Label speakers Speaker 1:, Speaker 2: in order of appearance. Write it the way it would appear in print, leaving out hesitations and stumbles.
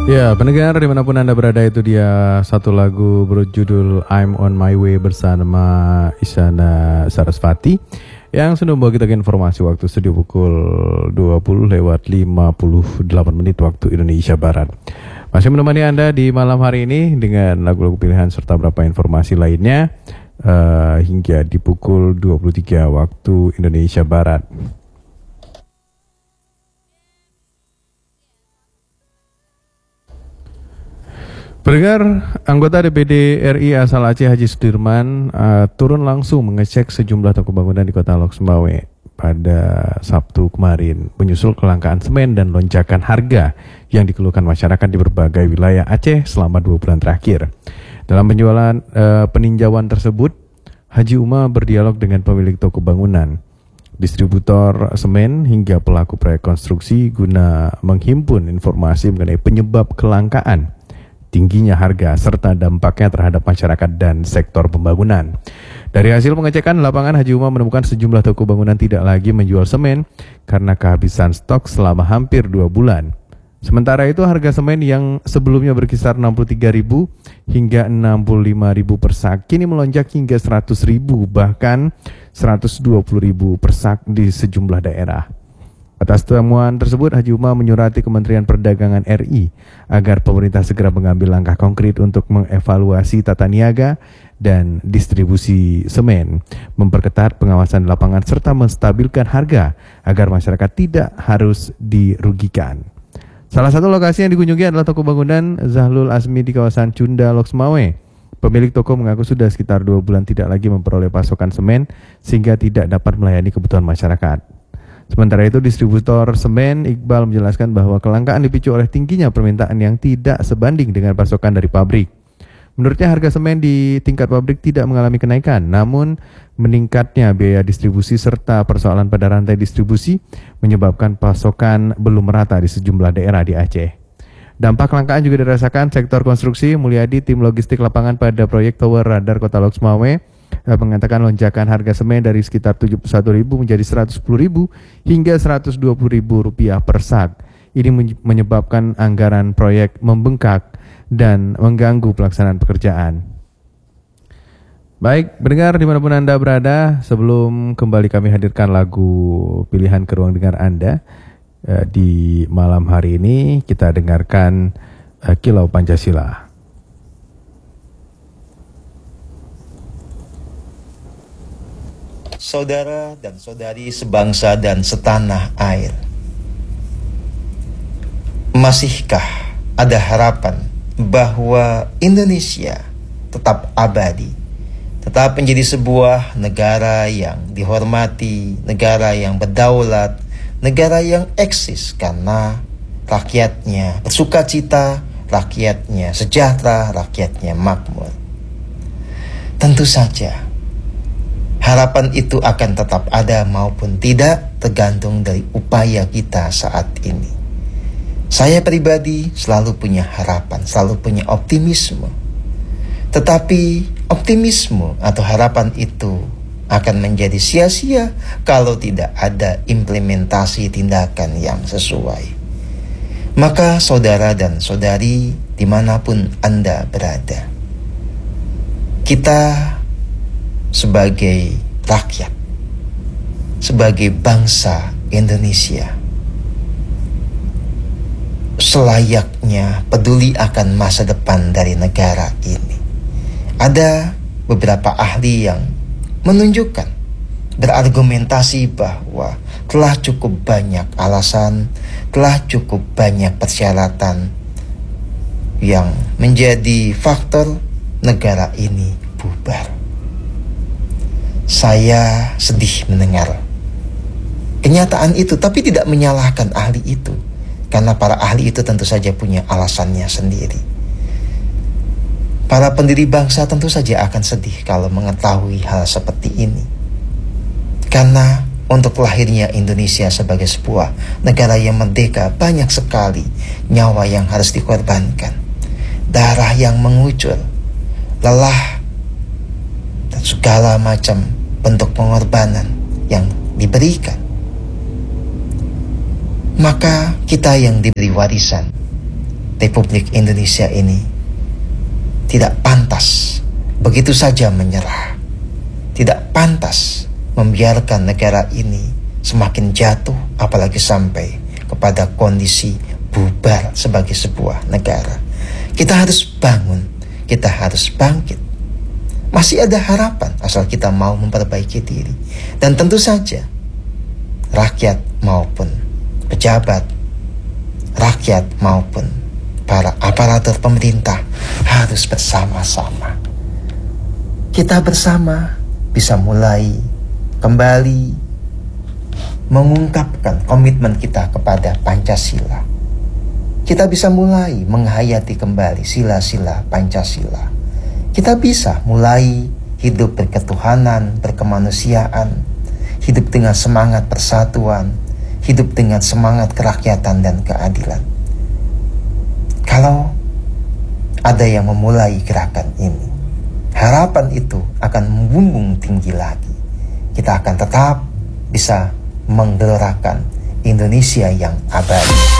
Speaker 1: Ya, pendengar dimanapun Anda berada, itu dia satu lagu berjudul I'm On My Way bersama Isyana Sarasvati yang sudah membawa kita ke informasi waktu studio pukul 20:58 waktu Indonesia Barat. Masih menemani Anda di malam hari ini dengan lagu-lagu pilihan serta beberapa informasi lainnya hingga di pukul 23 waktu Indonesia Barat. Pendengar, anggota DPD RI asal Aceh Haji Sudirman turun langsung mengecek sejumlah toko bangunan di kota Lok Sumawe pada Sabtu kemarin, menyusul kelangkaan semen dan lonjakan harga yang dikeluhkan masyarakat di berbagai wilayah Aceh selama 2 bulan terakhir. Dalam penjualan peninjauan tersebut, Haji Uma berdialog dengan pemilik toko bangunan, distributor semen hingga pelaku proyek konstruksi guna menghimpun informasi mengenai penyebab kelangkaan, tingginya harga, serta dampaknya terhadap masyarakat dan sektor pembangunan. Dari hasil pengecekan lapangan, Haji Uma menemukan sejumlah toko bangunan tidak lagi menjual semen karena kehabisan stok selama hampir 2 bulan. Sementara itu harga semen yang sebelumnya berkisar 63.000 hingga 65.000 per sak kini melonjak hingga 100.000 bahkan 120.000 per sak di sejumlah daerah. Atas temuan tersebut, Haji Uma menyurati Kementerian Perdagangan RI agar pemerintah segera mengambil langkah konkret untuk mengevaluasi tata niaga dan distribusi semen, memperketat pengawasan di lapangan serta menstabilkan harga agar masyarakat tidak harus dirugikan. Salah satu lokasi yang dikunjungi adalah toko bangunan Zahlul Azmi di kawasan Cunda, Lok Sumawe. Pemilik toko mengaku sudah sekitar 2 bulan tidak lagi memperoleh pasokan semen sehingga tidak dapat melayani kebutuhan masyarakat. Sementara itu, distributor semen Iqbal menjelaskan bahwa kelangkaan dipicu oleh tingginya permintaan yang tidak sebanding dengan pasokan dari pabrik. Menurutnya, harga semen di tingkat pabrik tidak mengalami kenaikan, namun meningkatnya biaya distribusi serta persoalan pada rantai distribusi menyebabkan pasokan belum merata di sejumlah daerah di Aceh. Dampak kelangkaan juga dirasakan sektor konstruksi. Mulyadi, tim logistik lapangan pada proyek Tower Radar Kota Lok Sumawe, mengatakan lonjakan harga semen dari sekitar 71.000 menjadi 110.000 hingga 120.000 rupiah per sak. Ini menyebabkan anggaran proyek membengkak dan mengganggu pelaksanaan pekerjaan. Baik, pendengar dimanapun Anda berada, sebelum kembali kami hadirkan lagu pilihan ke ruang dengar Anda di malam hari ini, kita dengarkan Kilau Pancasila.
Speaker 2: Saudara dan saudari sebangsa dan setanah air, masihkah ada harapan bahwa Indonesia tetap abadi, tetap menjadi sebuah negara yang dihormati, negara yang berdaulat, negara yang eksis karena rakyatnya bersukacita, rakyatnya sejahtera, rakyatnya makmur? Tentu saja harapan itu akan tetap ada maupun tidak tergantung dari upaya kita saat ini. Saya pribadi selalu punya harapan, selalu punya optimisme. Tetapi optimisme atau harapan itu akan menjadi sia-sia kalau tidak ada implementasi tindakan yang sesuai. Maka saudara dan saudari dimanapun Anda berada, kita sebagai rakyat, sebagai bangsa Indonesia, selayaknya peduli akan masa depan dari negara ini. Ada beberapa ahli yang menunjukkan, berargumentasi bahwa telah cukup banyak alasan, telah cukup banyak persyaratan yang menjadi faktor negara ini bubar. Saya sedih mendengar kenyataan itu, tapi tidak menyalahkan ahli itu, karena para ahli itu tentu saja punya alasannya sendiri. Para pendiri bangsa tentu saja akan sedih kalau mengetahui hal seperti ini, karena untuk lahirnya Indonesia sebagai sebuah negara yang merdeka, banyak sekali nyawa yang harus dikorbankan, darah yang mengucur, lelah, dan segala macam bentuk pengorbanan yang diberikan. Maka kita yang diberi warisan Republik Indonesia ini tidak pantas begitu saja menyerah. Tidak pantas membiarkan negara ini semakin jatuh, apalagi sampai kepada kondisi bubar sebagai sebuah negara. Kita harus bangun, kita harus bangkit. Masih ada harapan asal kita mau memperbaiki diri. Dan tentu saja rakyat maupun pejabat, rakyat maupun para aparatur pemerintah harus bersama-sama. Kita bersama bisa mulai kembali mengungkapkan komitmen kita kepada Pancasila. Kita bisa mulai menghayati kembali sila-sila Pancasila. Kita bisa mulai hidup berketuhanan, berkemanusiaan, hidup dengan semangat persatuan, hidup dengan semangat kerakyatan dan keadilan. Kalau ada yang memulai gerakan ini, harapan itu akan membumbung tinggi lagi. Kita akan tetap bisa menggelorakan Indonesia yang abadi.